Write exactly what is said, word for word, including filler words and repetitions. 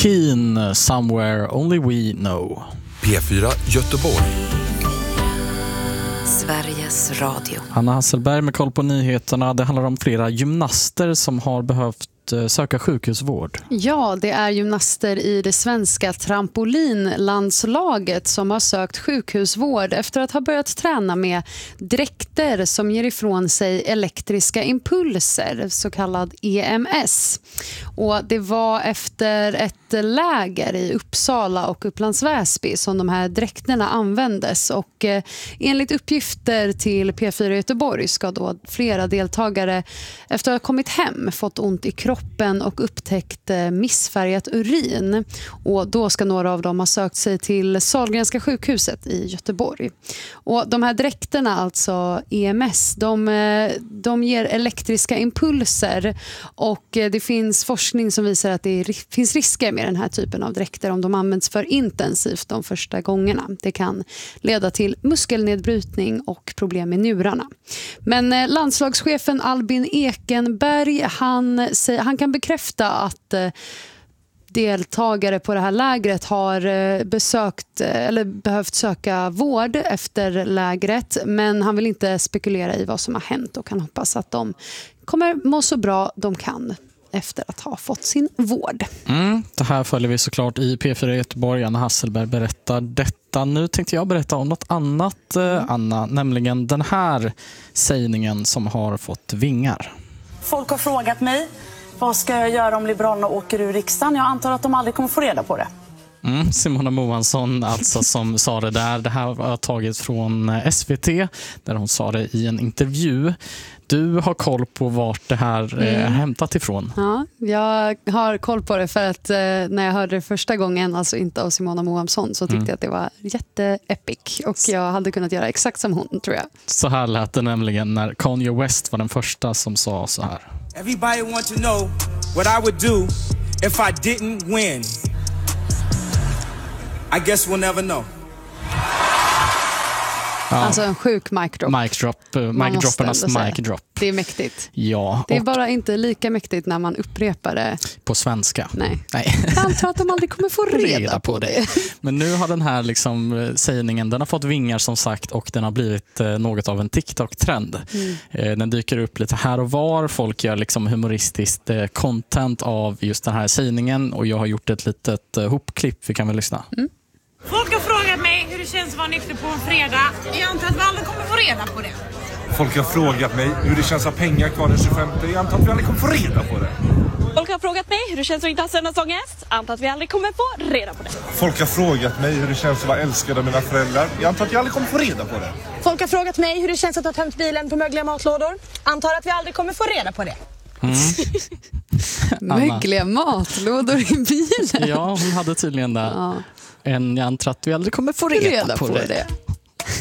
Keen, Somewhere Only We Know. P fyra Göteborg. Sveriges Radio. Hanna Hasselberg med koll på nyheterna. Det handlar om flera gymnaster som har behövt söka sjukhusvård. Ja, det är gymnaster i det svenska trampolinlandslaget som har sökt sjukhusvård efter att ha börjat träna med dräkter som ger ifrån sig elektriska impulser, så kallad E M S. Och det var efter ett läger i Uppsala och Upplands Väsby som de här dräkterna användes, och eh, enligt uppgifter till P fyra Göteborg ska då flera deltagare efter att ha kommit hem fått ont i kroppen och upptäckt missfärgat urin, och då ska några av dem ha sökt sig till Sahlgrenska sjukhuset i Göteborg. Och de här dräkterna, alltså E M S, de, de ger elektriska impulser, och det finns forskning som visar att det är, finns risker med den här typen av dräkter om de används för intensivt de första gångerna. Det kan leda till muskelnedbrytning och problem med njurarna. Men landslagschefen Albin Ekenberg, han, säger, han kan bekräfta att eh, deltagare på det här lägret har eh, besökt eller behövt söka vård efter lägret, men han vill inte spekulera i vad som har hänt, och kan hoppas att de kommer må så bra de kan efter att ha fått sin vård. Mm, det här följer vi såklart i P fyra Göteborg. Anna Hasselberg berättar detta. Nu tänkte jag berätta om något annat, eh, Anna, nämligen den här sägningen som har fått vingar. Folk har frågat mig, vad ska jag göra om Liberalerna åker ur riksdagen? Jag antar att de aldrig kommer få reda på det. Mm, Simona Moansson alltså som sa det där. Det här var taget från S V T där hon sa det i en intervju. Du har koll på vart det här mm. är hämtat ifrån. Ja, jag har koll på det för att eh, när jag hörde det första gången, alltså inte av Simona Moansson, så tyckte mm. jag att det var jätteepic, och jag hade kunnat göra exakt som hon, tror jag. Så här lät det nämligen när Kanye West var den första som sa så här. Everybody want to know what I would do if I didn't win. I guess we'll never know. Ja. Alltså en sjuk mic drop. Mic drop, mic droppernas mic drop. Det är mäktigt. Ja. Det är bara inte lika mäktigt när man upprepar det. På svenska. Nej. Nej. Jag antar att de aldrig kommer få reda, reda på det. det. Men nu har den här liksom, sägningen, den har fått vingar som sagt, och den har blivit eh, något av en TikTok-trend. Mm. Eh, den dyker upp lite här och var. Folk gör liksom humoristiskt eh, content av just den här sägningen, och jag har gjort ett litet eh, hopklipp. Vi kan väl lyssna. Mm. Folk har frågat mig hur det känns att vara nykter på en fredag. Jag antar att vi aldrig kommer få reda på det. Folk har frågat mig hur det känns att ha pengar kvar den tjugofemte. Jag antar att vi aldrig kommer få reda på det. Folk har frågat mig hur det känns att inte ha söndagsångest. Jag antar att vi aldrig kommer få reda på det. Folk har frågat mig hur det känns att vara älskad av mina föräldrar. Jag antar att jag aldrig kommer få reda på det. Folk har frågat mig hur det känns att ha tömt bilen på mögliga matlådor. Antar att vi aldrig kommer få reda på det. Mm. Mögliga matlådor i bilen. Ja, hon hade tydligen det. Ja. En, jag antar att vi aldrig kommer få reda, reda på, på det. det.